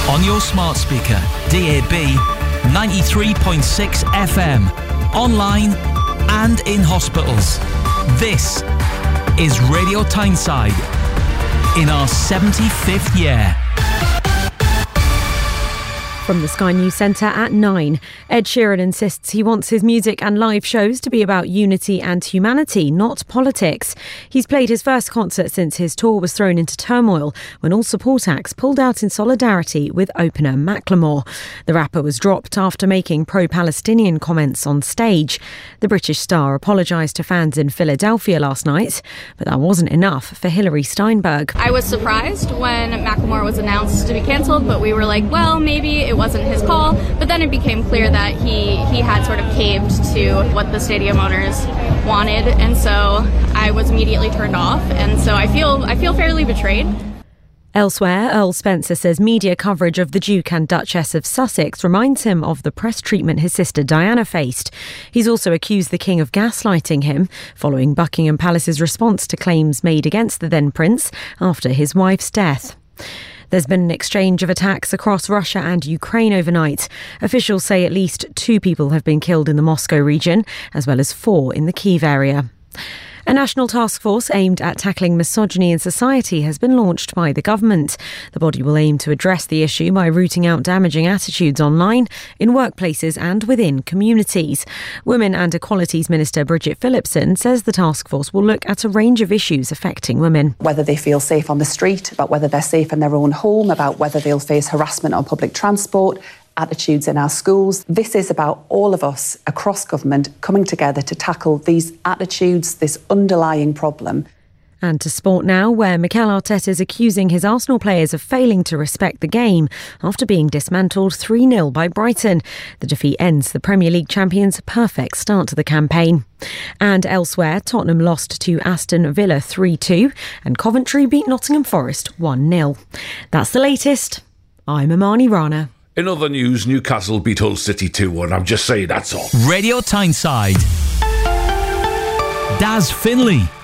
On your smart speaker, DAB, 93.6 FM, online and in hospitals. This is Radio Tyneside in our 75th year. From the Sky News Centre at 9, Ed Sheeran insists he wants his music and live shows to be about unity and humanity, not politics. He's played his first concert since his tour was thrown into turmoil when all support acts pulled out in solidarity with opener Macklemore. The rapper was dropped after making pro-Palestinian comments on stage. The British star apologised to fans in Philadelphia last night, but that wasn't enough for Hilary Steinberg. I was surprised when Macklemore was announced to be cancelled, but we were like, well, maybe it wasn't his call. But then it became clear that he had sort of caved to what the stadium owners wanted, and so I was immediately turned off, and so I feel fairly betrayed. Elsewhere, Earl Spencer says media coverage of the Duke and Duchess of Sussex reminds him of the press treatment his sister Diana faced. He's also accused the King of gaslighting him, following Buckingham Palace's response to claims made against the then Prince after his wife's death. There's been an exchange of attacks across Russia and Ukraine overnight. Officials say at least 2 people have been killed in the Moscow region, as well as 4 in the Kyiv area. A national task force aimed at tackling misogyny in society has been launched by the government. The body will aim to address the issue by rooting out damaging attitudes online, in workplaces and within communities. Women and Equalities Minister Bridget Phillipson says the task force will look at a range of issues affecting women. Whether they feel safe on the street, about whether they're safe in their own home, about whether they'll face harassment on public transport, attitudes in our schools. This is about all of us across government coming together to tackle these attitudes, this underlying problem. And to sport now, where Mikel Arteta is accusing his Arsenal players of failing to respect the game after being dismantled 3-0 by Brighton. The defeat ends the Premier League champions' perfect start to the campaign. And elsewhere, Tottenham lost to Aston Villa 3-2 and Coventry beat Nottingham Forest 1-0. That's the latest. I'm Imani Rana. In other news, Newcastle beat Hull City 2-1. I'm just saying, that's all. Radio Tyneside. Daz Finlay.